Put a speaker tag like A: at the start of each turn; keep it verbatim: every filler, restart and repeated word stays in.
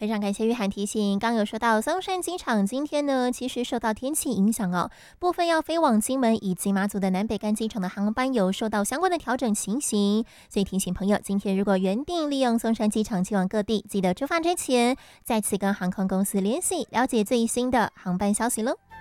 A: 非常感谢玉涵提醒，刚有说到松山机场今天呢，其实受到天气影响哦，部分要飞往金门以及马祖的南北干机场的航班有受到相关的调整情形，所以提醒朋友，今天如果原定利用松山机场前往各地，记得出发之前再次跟航空公司联系，了解最新的航班消息喽。